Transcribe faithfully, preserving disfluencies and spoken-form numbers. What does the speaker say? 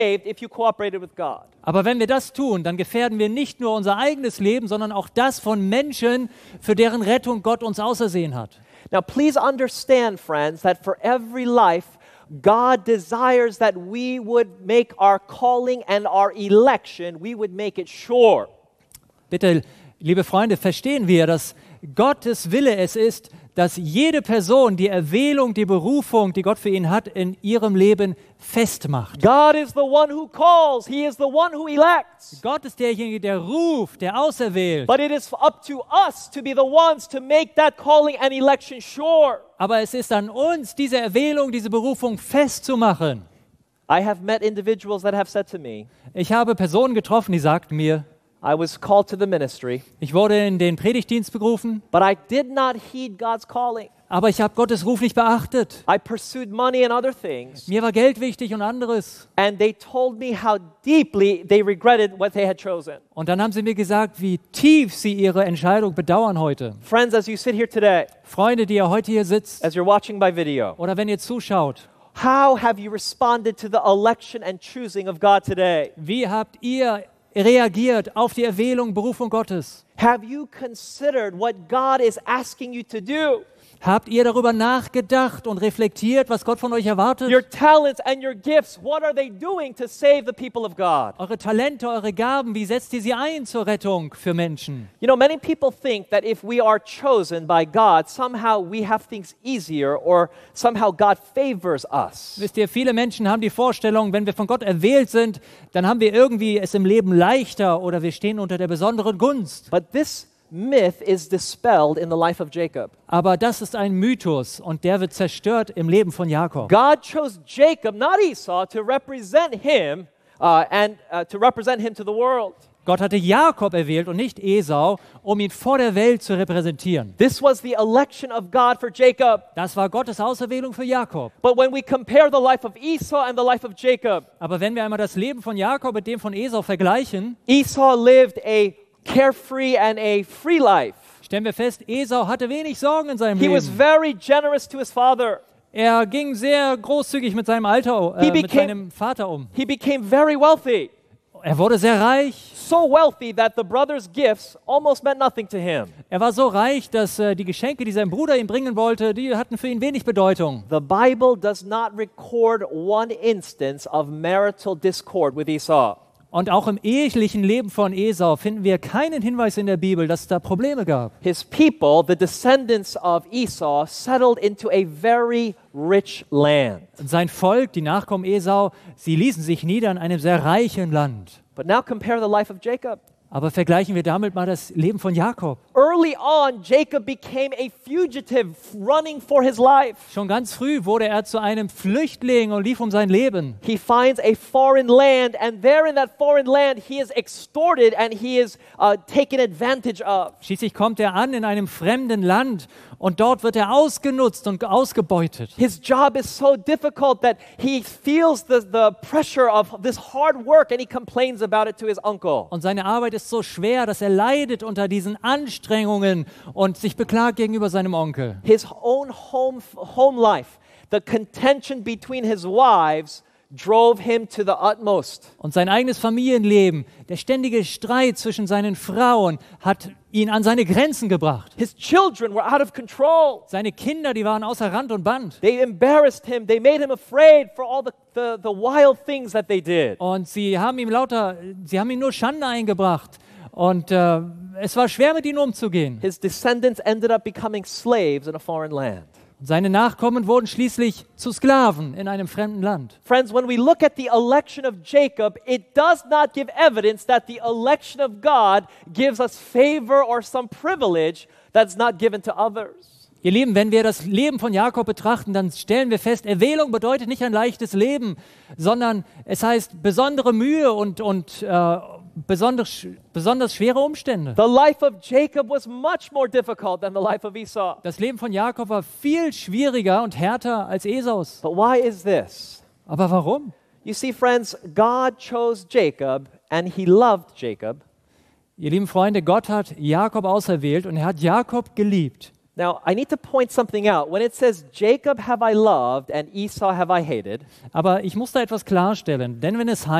saved if you cooperated with God. Aber wenn wir das tun, dann gefährden wir nicht nur unser eigenes Leben, sondern auch das von Menschen, für deren Rettung Gott uns ausersehen hat. Now, please understand, friends, that for every life, God desires that we would make our calling and our election, we would make it sure. Bitte, liebe Freunde, verstehen wir, dass Gottes Wille es ist, dass jede Person die Erwählung, die Berufung, die Gott für ihn hat, in ihrem Leben festmacht. God is the one who calls. He is the one who elects. Gott ist derjenige, der ruft, der auserwählt. But it is up to us to be the ones to make that calling and election sure. Aber es ist an uns, diese Erwählung, diese Berufung festzumachen. I have met individuals that have said to me, Ich habe Personen getroffen, die sagten mir, I was called to the ministry, ich wurde in den Predigtdienst berufen, but I did not heed God's calling. aber ich habe Gottes Ruf nicht beachtet. I pursued money and other things, Mir war Geld wichtig und anderes. and they told me how deeply they regretted what they had chosen. Und dann haben sie mir gesagt, wie tief sie ihre Entscheidung bedauern heute. Friends, as you sit here today, Freunde, die ihr heute hier sitzt as you're watching by video, oder wenn ihr zuschaut, how have you responded to the election and choosing of God today? wie habt ihr reagiert auf die Erwählung, Berufung Gottes? Have you considered what God is asking you to do? Habt ihr darüber nachgedacht und reflektiert, was Gott von euch erwartet? Your talents and your gifts, what are they doing to save the people of God? Eure Talente, eure Gaben, wie setzt ihr sie ein zur Rettung für Menschen? You know, many people think that if we are chosen by God, somehow we have things easier or somehow God favors us. Wisst ihr, viele Menschen haben die Vorstellung, wenn wir von Gott erwählt sind, dann haben wir irgendwie es im Leben leichter oder wir stehen unter der besonderen Gunst. But this myth is dispelled in the life of Jacob. Aber das ist ein Mythos und der wird zerstört im Leben von Jakob. God chose Jacob, not Esau, to represent him uh, and uh, to represent him to the world. Gott hatte Jakob erwählt und nicht Esau, um ihn vor der Welt zu repräsentieren. This was the election of God for Jacob. Das war Gottes Auserwählung für Jakob. But when we compare the life of Esau and the life of Jacob, Aber wenn wir einmal das Leben von Jakob mit dem von Esau vergleichen, Esau lived a carefree and a free life. stellen wir fest, Esau hatte wenig Sorgen in seinem He was Leben. very generous to his father. Er ging sehr großzügig mit seinem Alter, äh, He mit became- seinem Vater um. He became very wealthy. Er wurde sehr reich. So wealthy that the brother's gifts almost meant nothing to him. Er war so reich, dass äh, die Geschenke, die sein Bruder ihm bringen wollte, die hatten für ihn wenig Bedeutung. The Bible does not record one instance of marital discord with Esau. Und auch im ehelichen Leben von Esau finden wir keinen Hinweis in der Bibel, dass es da Probleme gab. His people, the descendants of Esau, settled into a very rich land. Und sein Volk, die Nachkommen Esau, sie ließen sich nieder in einem sehr reichen Land. But now compare the life of Jacob. Aber vergleichen wir damit mal das Leben von Jakob. Early on, Jacob became a fugitive running for his life. Schon ganz früh wurde er zu einem Flüchtling und lief um sein Leben. He finds a foreign land, and there in that foreign land, he is extorted and he is uh, taken advantage of. Schließlich kommt er an in einem fremden Land und dort wird er ausgenutzt und ausgebeutet. His job is so difficult that he feels the, the pressure of this hard work and he complains about it to his uncle. Und seine Arbeit ist so schwer, dass er leidet unter diesen Anstrengungen und sich beklagt gegenüber seinem Onkel. His own home, home life, the contention between his wives drove him to the utmost. Und sein eigenes Familienleben, der ständige Streit zwischen seinen Frauen hat ihn an seine Grenzen gebracht. His children were out of control. Seine Kinder, die waren außer Rand und Band. They embarrassed him. They made him afraid for all the, the, the wild things that they did. Und sie haben ihm lauter, sie haben ihm nur Schande eingebracht. Und äh, es war schwer, mit ihnen umzugehen. His descendants ended up becoming slaves in a foreign land. Seine Nachkommen wurden schließlich zu Sklaven in einem fremden Land. Friends, when we look at the election of Jacob, it does not give evidence that the election of God gives us favor or some privilege that's not given to others. Ihr Lieben, wenn wir das Leben von Jakob betrachten, dann stellen wir fest, Erwählung bedeutet nicht ein leichtes Leben, sondern es heißt besondere Mühe und, und äh, besonders, besonders schwere Umstände. The life of Jacob was much more difficult than the life of Esau. Das Leben von Jakob war viel schwieriger und härter als Esaus. But why is this? Aber warum? You see, friends, God chose Jacob and he loved Jacob. Ihr lieben Freunde, Gott hat Jakob auserwählt und er hat Jakob geliebt. Now, I need to point something out. When it says, Jacob have I loved and Esau have I hated, Aber ich muss da etwas klarstellen, denn wenn es